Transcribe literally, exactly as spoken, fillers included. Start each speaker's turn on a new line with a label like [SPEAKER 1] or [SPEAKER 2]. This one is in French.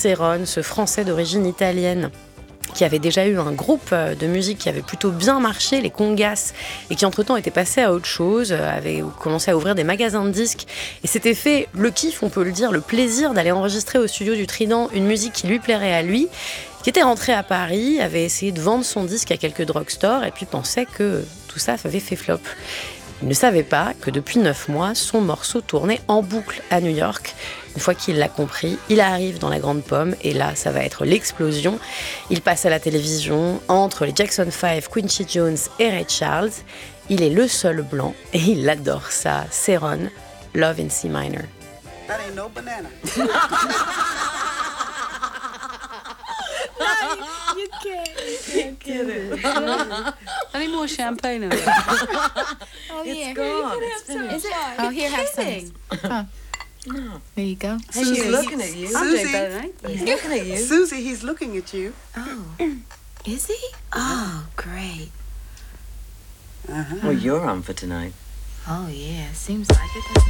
[SPEAKER 1] Céron, ce Français d'origine italienne, qui avait déjà eu un groupe de musique qui avait plutôt bien marché, les Congas, et qui entre-temps était passé à autre chose, avait commencé à ouvrir des magasins de disques, et s'était fait le kiff, on peut le dire, le plaisir d'aller enregistrer au studio du Trident une musique qui lui plairait à lui, qui était rentré à Paris, avait essayé de vendre son disque à quelques drugstores, et puis pensait que tout ça avait fait flop. Il ne savait pas que depuis neuf mois, son morceau tournait en boucle à New York. Une fois qu'il l'a compris, il arrive dans la Grande Pomme et là, ça va être l'explosion. Il passe à la télévision entre les Jackson five, Quincy Jones et Ray Charles. Il est le seul blanc et il adore ça. Céron, Love in C minor.
[SPEAKER 2] That ain't no banana.
[SPEAKER 3] You can't. You can't get it.
[SPEAKER 4] I need more champagne of it.
[SPEAKER 3] Oh,
[SPEAKER 5] It's
[SPEAKER 3] yeah.
[SPEAKER 5] gone.
[SPEAKER 3] Here,
[SPEAKER 5] It's
[SPEAKER 3] you can have
[SPEAKER 5] finished.
[SPEAKER 3] some. Is it?
[SPEAKER 5] Oh, here, have some.
[SPEAKER 4] Kidding.
[SPEAKER 5] Huh. There you go.
[SPEAKER 4] She's
[SPEAKER 5] looking
[SPEAKER 4] at you.
[SPEAKER 2] Susie.
[SPEAKER 4] I'm doing better, ain't I?
[SPEAKER 5] He's looking at you.
[SPEAKER 2] Susie, he's looking at you.
[SPEAKER 5] Oh. Is he? Oh, great.
[SPEAKER 2] Uh-huh.
[SPEAKER 6] Well, you're on for tonight.
[SPEAKER 5] Oh, yeah. Seems like it, doesn't it?